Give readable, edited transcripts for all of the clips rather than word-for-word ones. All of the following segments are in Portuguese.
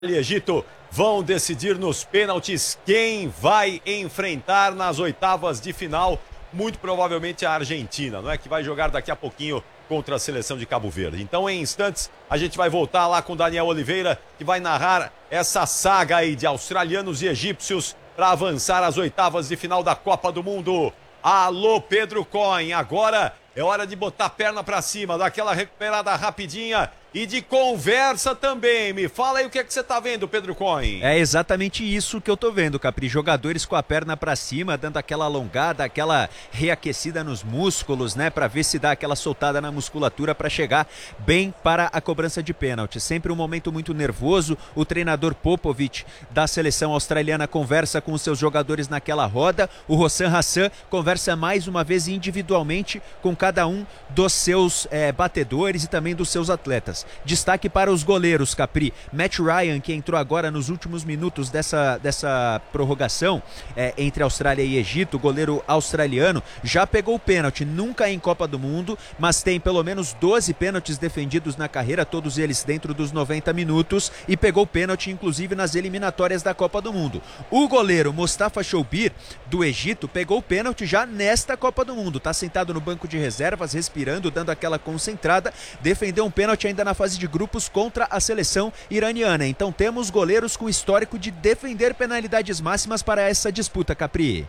e Egito vão decidir nos pênaltis quem vai enfrentar nas oitavas de final, muito provavelmente a Argentina, não é? Que vai jogar daqui a pouquinho contra a seleção de Cabo Verde. Então, em instantes, a gente vai voltar lá com Daniel Oliveira, que vai narrar essa saga aí de australianos e egípcios para avançar às oitavas de final da Copa do Mundo. Alô, Pedro Cohen, agora é hora de botar a perna pra cima, dar aquela recuperada rapidinha e de conversa também. Me fala aí o que é que você tá vendo, Pedro Cohen. É exatamente isso que eu tô vendo, Capri. Jogadores com a perna pra cima, dando aquela alongada, aquela reaquecida nos músculos, né? Pra ver se dá aquela soltada na musculatura pra chegar bem para a cobrança de pênalti. Sempre um momento muito nervoso. O treinador Popovic da seleção australiana conversa com os seus jogadores naquela roda. O Hossam Hassan conversa mais uma vez individualmente com cada um dos seus batedores e também dos seus atletas. Destaque para os goleiros, Capri. Matt Ryan, que entrou agora nos últimos minutos dessa prorrogação entre Austrália e Egito, goleiro australiano, já pegou o pênalti, nunca em Copa do Mundo, mas tem pelo menos 12 pênaltis defendidos na carreira, todos eles dentro dos 90 minutos, e pegou pênalti inclusive nas eliminatórias da Copa do Mundo. O goleiro Mustafa Choubir, do Egito, pegou o pênalti já nesta Copa do Mundo, está sentado no banco de reservas, respirando, dando aquela concentrada, defendeu um pênalti ainda na fase de grupos contra a seleção iraniana. Então temos goleiros com histórico de defender penalidades máximas para essa disputa, Capri.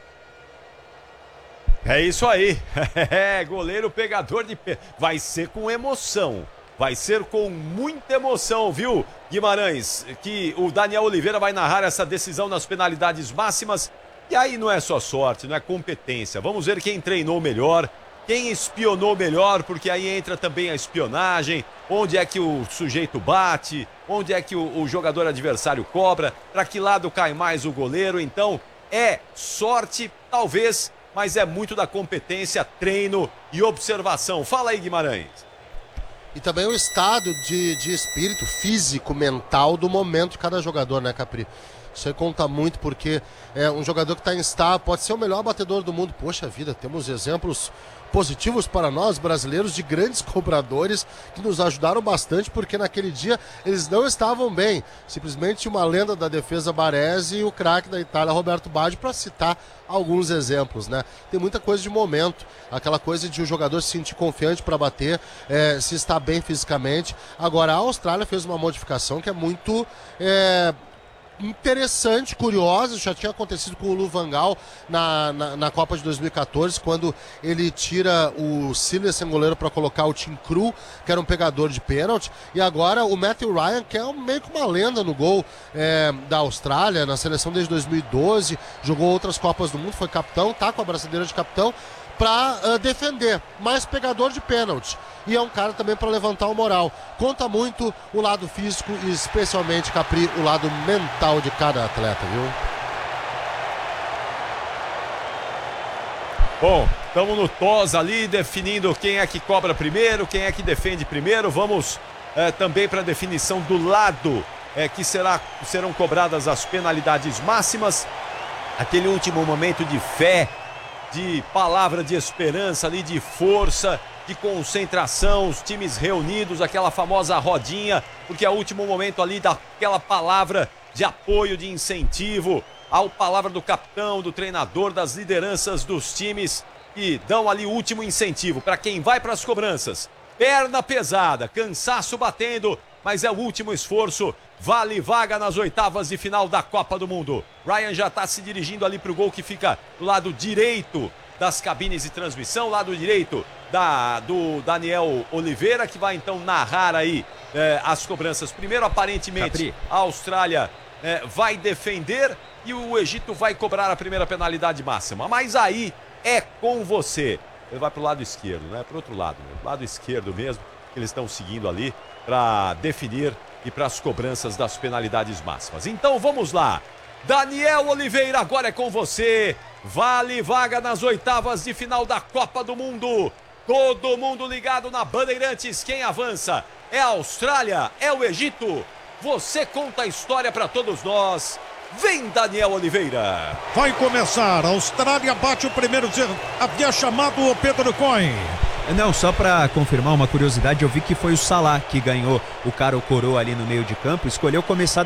É isso aí. Goleiro pegador de pênalti. Vai ser com emoção. Vai ser com muita emoção, viu, Guimarães? Que o Daniel Oliveira vai narrar essa decisão nas penalidades máximas. E aí não é só sorte, não é competência. Vamos ver quem treinou melhor, quem espionou melhor, porque aí entra também a espionagem, onde é que o sujeito bate, onde é que o jogador adversário cobra, para que lado cai mais o goleiro. Então é sorte, talvez, mas é muito da competência, treino e observação. Fala aí, Guimarães. E também o estado de espírito físico, mental do momento de cada jogador, né, Capri? Isso aí conta muito, porque um jogador que está instável pode ser o melhor batedor do mundo. Poxa vida, temos exemplos positivos para nós brasileiros de grandes cobradores que nos ajudaram bastante, porque naquele dia eles não estavam bem. Simplesmente uma lenda da defesa Baresi e o craque da Itália Roberto Baggio, para citar alguns exemplos, né? Tem muita coisa de momento, aquela coisa de o jogador se sentir confiante para bater, se está bem fisicamente. Agora a Austrália fez uma modificação que é muito interessante, curiosa. Já tinha acontecido com o Lu Van Gaal na Copa de 2014, quando ele tira o Silas, goleiro, para colocar o Tim Krul, que era um pegador de pênalti, e agora o Matthew Ryan, que é meio que uma lenda no gol da Austrália, na seleção desde 2012, jogou outras Copas do Mundo, foi capitão, tá com a braçadeira de capitão, para defender, mais pegador de pênalti. E é um cara também para levantar o moral. Conta muito o lado físico e especialmente, Capri, o lado mental de cada atleta, viu? Bom, estamos no TOS ali, definindo quem é que cobra primeiro, quem é que defende primeiro. Vamos também para a definição do lado que serão cobradas as penalidades máximas. Aquele último momento de fé, de palavra de esperança ali, de força, de concentração, os times reunidos, aquela famosa rodinha, porque é o último momento ali daquela palavra de apoio, de incentivo, a palavra do capitão, do treinador, das lideranças dos times, que dão ali o último incentivo para quem vai para as cobranças. Perna pesada, cansaço batendo, mas é o último esforço. Vale vaga nas oitavas de final da Copa do Mundo. Ryan já está se dirigindo ali para o gol que fica do lado direito das cabines de transmissão, lado direito do Daniel Oliveira, que vai então narrar aí as cobranças. Primeiro, aparentemente, Capri, a Austrália vai defender e o Egito vai cobrar a primeira penalidade máxima. Mas aí é com você. Ele vai para o lado esquerdo, né? Para o outro lado, né? Lado esquerdo mesmo, que eles estão seguindo ali para definir e para as cobranças das penalidades máximas. Então vamos lá. Daniel Oliveira, agora é com você. Vale vaga nas oitavas de final da Copa do Mundo. Todo mundo ligado na Bandeirantes. Quem avança é a Austrália, é o Egito. Você conta a história para todos nós. Vem, Daniel Oliveira. Vai começar. A Austrália bate o primeiro. Havia chamado o Pedro Cohen. Não, só pra confirmar uma curiosidade, eu vi que foi o Salah que ganhou o cara ou coroa ali no meio de campo, escolheu começar